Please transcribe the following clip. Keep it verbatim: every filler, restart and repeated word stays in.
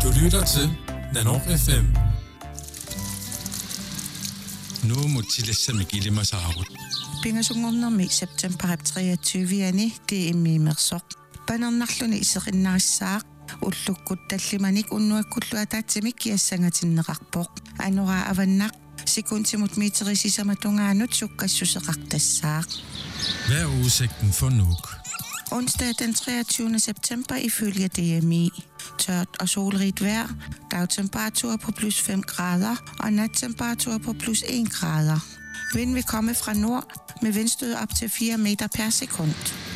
lytter til Nanor F M. Nu må tillæse mig gilde mig saarut. Pingasungornermi september treogtyve det er mimersoq. Panernerluni iserinnarissaaq ullukkut tallimanik unnuakkulluataatsimik kiassangatinneqarpoq. Anora avannaq sekuntimut meterisisamatungaaanut sukkassuseqartassaaq. Hvad er udsigten for Nuuk? Onsdag den treogtyvende september ifølge D M I. Tørt og solrigt vejr, dagtemperatur på plus fem grader og nattemperatur på plus en grader. Vind vil komme fra nord med vindstød op til fire meter per sekund.